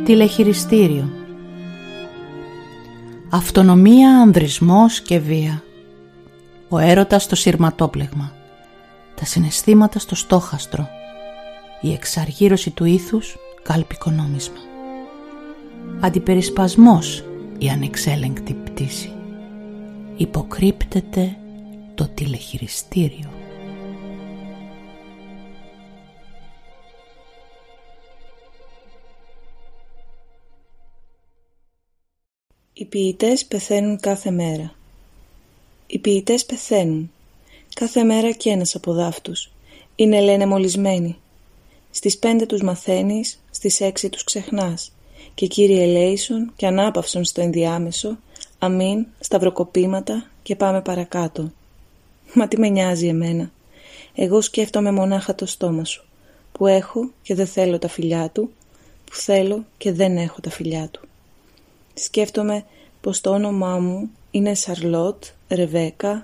Τηλεχειριστήριο. Αυτονομία, ανδρισμός και βία. Ο έρωτας στο συρματόπλεγμα. Τα συναισθήματα στο στόχαστρο. Η εξαργύρωση του ήθους κάλπικο νόμισμα. Αντιπερισπασμός, η ανεξέλεγκτη πτήση. Υποκρύπτεται το τηλεχειριστήριο. Οι ποιητές πεθαίνουν κάθε μέρα. Οι ποιητές πεθαίνουν. Κάθε μέρα κι ένας από δάφτους. Είναι, λένε, μολυσμένοι. Στις 5 τους μαθαίνεις, στις 6 τους ξεχνάς. Και κύριε ελέησον και ανάπαυσον στο ενδιάμεσο, αμήν, σταυροκοπήματα και πάμε παρακάτω. Μα τι με νοιάζει εμένα. Εγώ σκέφτομαι μονάχα το στόμα σου, που έχω και δεν θέλω τα φιλιά του, που θέλω και δεν έχω τα φιλιά του. Σκέφτομαι πως το όνομά μου είναι Σαρλότ, Ρεβέκα,